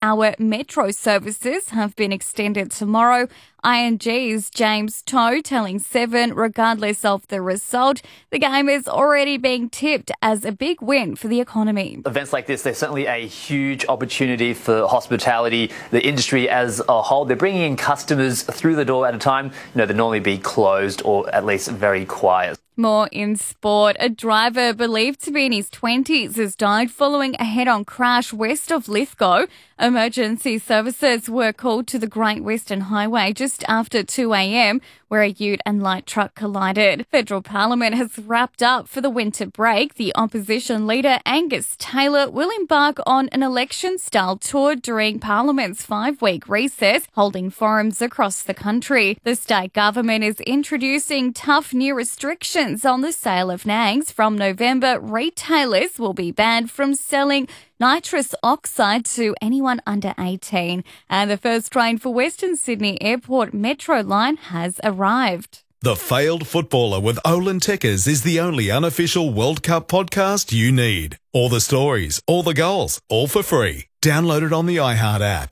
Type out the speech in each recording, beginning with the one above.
6-hour metro services have been extended tomorrow. ING's James Toe telling Seven, regardless of the result, the game is already being tipped as a big win for the economy. Events like this, they're certainly a huge opportunity for hospitality, the industry as a whole. They're bringing in customers through the door at a time, they'd normally be closed or at least very quiet. More in sport. A driver believed to be in his 20s has died following a head-on crash west of Lithgow. Emergency services were called to the Great Western Highway just after 2 a.m, where a ute and light truck collided. Federal Parliament has wrapped up for the winter break. The opposition leader Angus Taylor will embark on an election-style tour during Parliament's 5-week recess, holding forums across the country. The state government is introducing tough new restrictions on the sale of nags. From November, retailers will be banned from selling nitrous oxide to anyone under 18. And the first train for Western Sydney Airport Metro line has arrived. The Failed Footballer with Olin Tekkers is the only unofficial World Cup podcast you need. All the stories, all the goals, all for free. Download it on the iHeart app.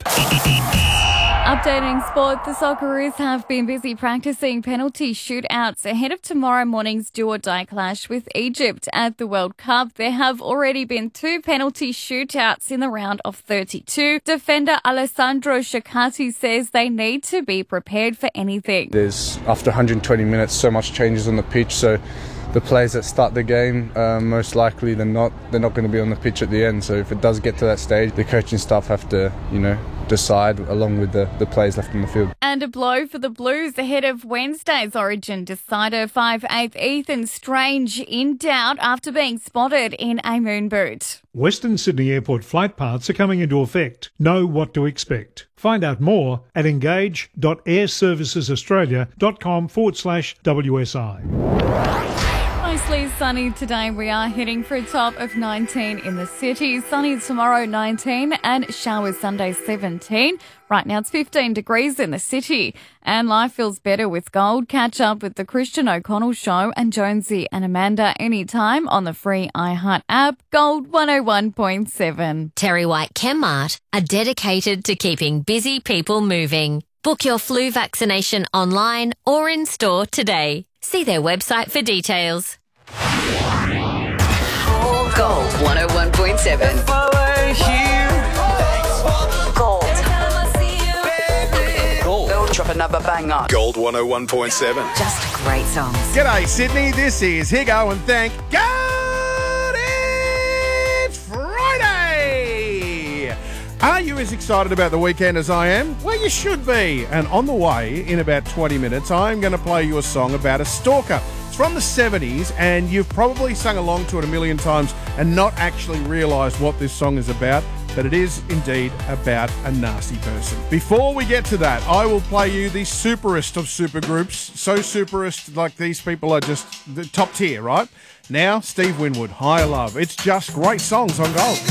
Updating sport, the Socceroos have been busy practicing penalty shootouts ahead of tomorrow morning's do-or-die clash with Egypt at the World Cup. There have already been 2 penalty shootouts in the round of 32. Defender Alessandro Shakati says they need to be prepared for anything. There's, after 120 minutes, so much changes on the pitch, so the players that start the game, most likely they're not going to be on the pitch at the end. So if it does get to that stage, the coaching staff have to, decide along with the players left on the field. And a blow for the Blues ahead of Wednesday's Origin decider. 5'8" Ethan Strange in doubt after being spotted in a moon boot. Western Sydney Airport flight paths are coming into effect. Know what to expect. Find out more at engage.airservicesaustralia.com/WSI. Mostly sunny today. We are heading for a top of 19 in the city. Sunny tomorrow, 19, and showers Sunday, 17. Right now it's 15 degrees in the city. And life feels better with Gold. Catch up with the Christian O'Connell Show and Jonesy and Amanda anytime on the free iHeart app. Gold 101.7. Terry White Chemmart are dedicated to keeping busy people moving. Book your flu vaccination online or in store today. See their website for details. Gold 101.7. Gold. Drop another banger. Gold 101.7. Just great songs. G'day, Sydney. This is Higo, and thank God it's Friday. Are you as excited about the weekend as I am? Well, you should be. And on the way, in about 20 minutes, I'm going to play you a song about a stalker. It's from the 70s, and you've probably sung along to it a million times and not actually realised what this song is about, but it is indeed about a nasty person. Before we get to that, I will play you the superest of supergroups. So superest, like these people are just the top tier, right? Now, Steve Winwood, Higher Love. It's just great songs on Gold.